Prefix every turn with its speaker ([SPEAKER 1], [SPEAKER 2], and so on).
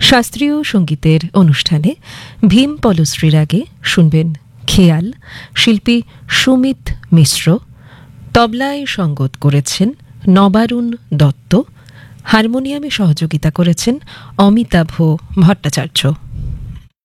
[SPEAKER 1] শাস্ত্রীয় সঙ্গীতের অনুষ্ঠানে ভীম পলশ্রীর আগে শুনবেন খেয়াল। শিল্পী সুমিত মিশ্র। তবলায় সঙ্গত করেছেন নবারুণ দত্ত। হারমোনিয়ামে সহযোগিতা করেছেন অমিতাভ ভট্টাচার্য।